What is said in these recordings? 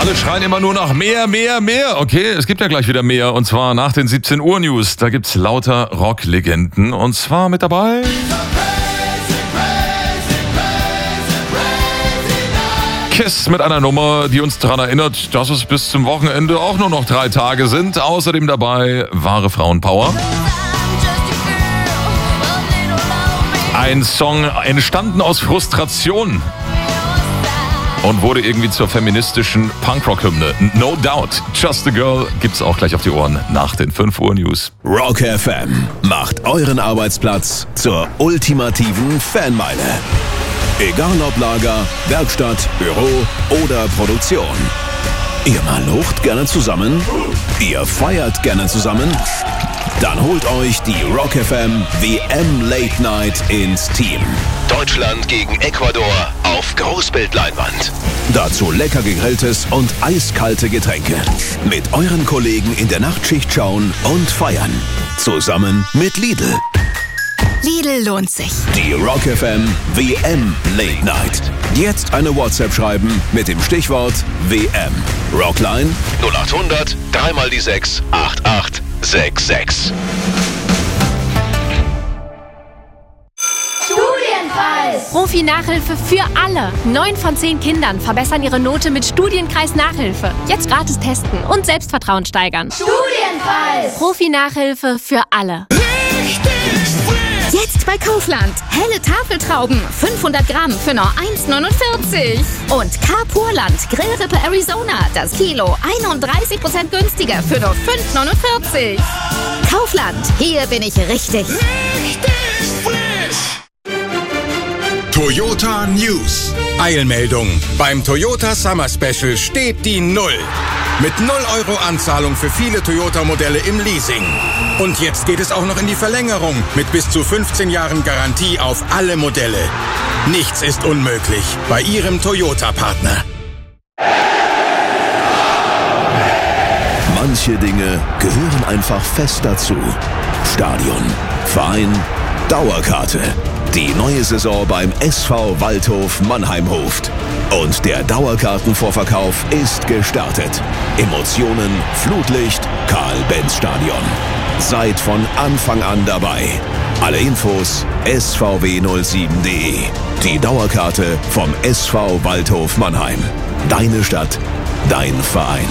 Alle schreien immer nur nach mehr, mehr, mehr. Okay, es gibt ja gleich wieder mehr. Und zwar nach den 17 Uhr News. Da gibt's lauter Rocklegenden. Und zwar mit dabei... Kiss mit einer Nummer, die uns daran erinnert, dass es bis zum Wochenende auch nur noch 3 Tage sind. Außerdem dabei wahre Frauenpower. Ein Song entstanden aus Frustration und wurde irgendwie zur feministischen Punkrock-Hymne. No Doubt, Just a Girl gibt's auch gleich auf die Ohren nach den 5 Uhr News. Rock FM macht euren Arbeitsplatz zur ultimativen Fanmeile. Egal ob Lager, Werkstatt, Büro oder Produktion. Ihr malocht gerne zusammen? Ihr feiert gerne zusammen? Dann holt euch die Rock FM WM Late Night ins Team. Deutschland gegen Ecuador auf Großbildleinwand. Dazu lecker gegrilltes und eiskalte Getränke. Mit euren Kollegen in der Nachtschicht schauen und feiern. Zusammen mit Lidl. Lidl lohnt sich. Die Rock FM WM Late Night. Jetzt eine WhatsApp schreiben mit dem Stichwort WM. Rockline 0800 3 die 6 8866. Studienkreis. Profi-Nachhilfe für alle. 9 von 10 Kindern verbessern ihre Note mit Studienkreis Nachhilfe. Jetzt gratis testen und Selbstvertrauen steigern. Studienkreis. Profi-Nachhilfe für alle. Jetzt bei Kaufland. Helle Tafeltrauben, 500 Gramm für nur 1,49. Und Carpurland Grillrippe Arizona, das Kilo 31% günstiger für nur 5,49. Kaufland, hier bin ich richtig. Richtig frisch. Toyota News. Eilmeldung. Beim Toyota Summer Special steht die 0. Mit 0 € Anzahlung für viele Toyota-Modelle im Leasing. Und jetzt geht es auch noch in die Verlängerung mit bis zu 15 Jahren Garantie auf alle Modelle. Nichts ist unmöglich bei Ihrem Toyota-Partner. Manche Dinge gehören einfach fest dazu. Stadion, Verein, Dauerkarte. Die neue Saison beim SV Waldhof Mannheim ruft. Und der Dauerkartenvorverkauf ist gestartet. Emotionen, Flutlicht, Karl-Benz-Stadion. Seid von Anfang an dabei. Alle Infos svw07.de. Die Dauerkarte vom SV Waldhof Mannheim. Deine Stadt, dein Verein.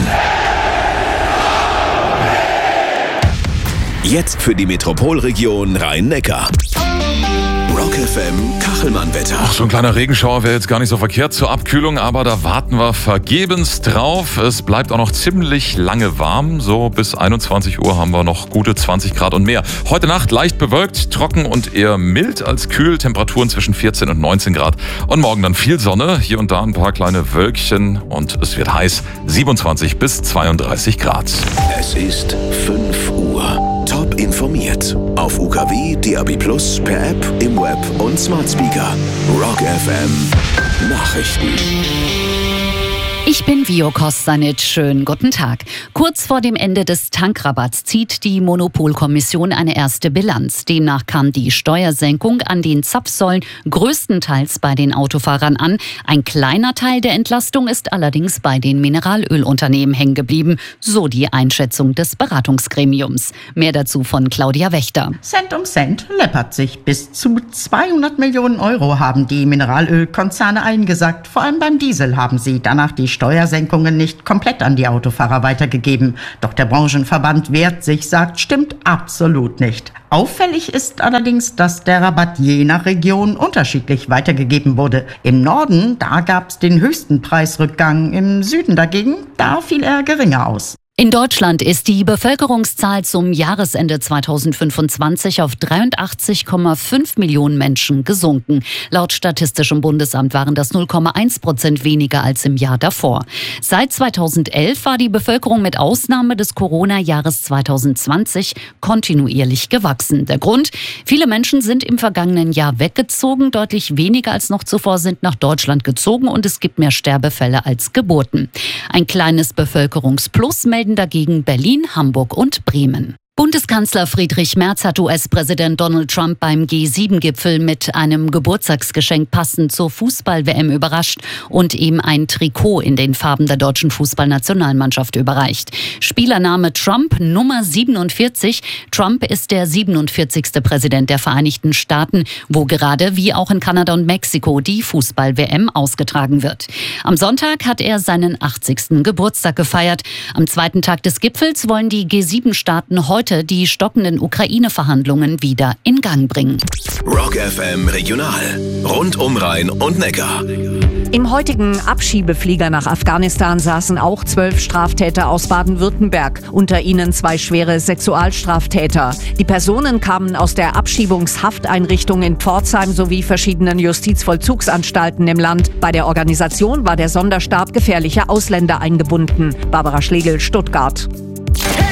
Jetzt für die Metropolregion Rhein-Neckar. Rock FM Kachelmann-Wetter. Ach, so ein kleiner Regenschauer wäre jetzt gar nicht so verkehrt zur Abkühlung, aber da warten wir vergebens drauf. Es bleibt auch noch ziemlich lange warm. So bis 21 Uhr haben wir noch gute 20 Grad und mehr. Heute Nacht leicht bewölkt, trocken und eher mild als kühl. Temperaturen zwischen 14 und 19 Grad. Und morgen dann viel Sonne, hier und da ein paar kleine Wölkchen. Und es wird heiß, 27 bis 32 Grad. Es ist 5 Uhr. Top informiert. Auf UKW, DAB+, per App, im Web und Smart Speaker. Rock FM Nachrichten. Ich bin Vio Kostanic. Schönen guten Tag. Kurz vor dem Ende des Tankrabatts zieht die Monopolkommission eine erste Bilanz. Demnach kam die Steuersenkung an den Zapfsäulen größtenteils bei den Autofahrern an. Ein kleiner Teil der Entlastung ist allerdings bei den Mineralölunternehmen hängen geblieben, so die Einschätzung des Beratungsgremiums. Mehr dazu von Claudia Wächter. Cent um Cent läppert sich. Bis zu 200 Millionen Euro haben die Mineralölkonzerne eingesackt. Vor allem beim Diesel haben sie danach die Steuersenkungen nicht komplett an die Autofahrer weitergegeben. Doch der Branchenverband wehrt sich, sagt, stimmt absolut nicht. Auffällig ist allerdings, dass der Rabatt je nach Region unterschiedlich weitergegeben wurde. Im Norden, da gab es den höchsten Preisrückgang. Im Süden dagegen, da fiel er geringer aus. In Deutschland ist die Bevölkerungszahl zum Jahresende 2025 auf 83,5 Millionen Menschen gesunken. Laut Statistischem Bundesamt waren das 0,1% weniger als im Jahr davor. Seit 2011 war die Bevölkerung mit Ausnahme des Corona-Jahres 2020 kontinuierlich gewachsen. Der Grund? Viele Menschen sind im vergangenen Jahr weggezogen. Deutlich weniger als noch zuvor sind nach Deutschland gezogen und es gibt mehr Sterbefälle als Geburten. Ein kleines Bevölkerungsplus melden dagegen Berlin, Hamburg und Bremen. Bundeskanzler Friedrich Merz hat US-Präsident Donald Trump beim G7-Gipfel mit einem Geburtstagsgeschenk passend zur Fußball-WM überrascht und ihm ein Trikot in den Farben der deutschen Fußballnationalmannschaft überreicht. Spielername Trump, Nummer 47. Trump ist der 47. Präsident der Vereinigten Staaten, wo gerade wie auch in Kanada und Mexiko die Fußball-WM ausgetragen wird. Am Sonntag hat er seinen 80. Geburtstag gefeiert. Am zweiten Tag des Gipfels wollen die G7-Staaten heute die stockenden Ukraine-Verhandlungen wieder in Gang bringen. Rock FM Regional. Rund um Rhein und Neckar. Im heutigen Abschiebeflieger nach Afghanistan saßen auch 12 Straftäter aus Baden-Württemberg, unter ihnen 2 schwere Sexualstraftäter. Die Personen kamen aus der Abschiebungshafteinrichtung in Pforzheim sowie verschiedenen Justizvollzugsanstalten im Land. Bei der Organisation war der Sonderstab gefährlicher Ausländer eingebunden. Barbara Schlegel, Stuttgart.